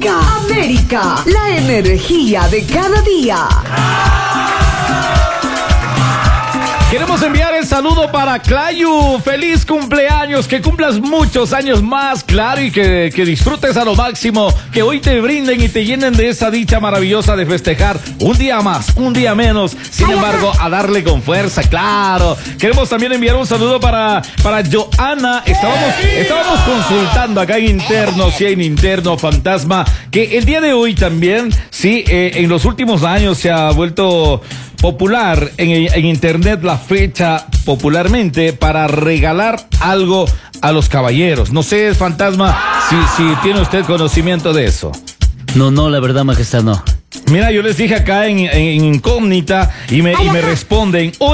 América. América, la energía de cada día. Queremos enviar el saludo para Clayu. Feliz cumpleaños, que cumplas muchos años más, claro, y que disfrutes a lo máximo, que hoy te brinden y te llenen de esa dicha maravillosa de festejar un día más, un día menos, sin embargo, a darle con fuerza, claro. Queremos también enviar un saludo para Joana. Estábamos consultando acá en interno, sí, en interno, fantasma, que el día de hoy también, sí, en los últimos años se ha vuelto popular en internet la fecha popularmente para regalar algo a los caballeros. No sé, fantasma, si tiene usted conocimiento de eso. No, la verdad, majestad, no. Mira, yo les dije acá en incógnita y me responden.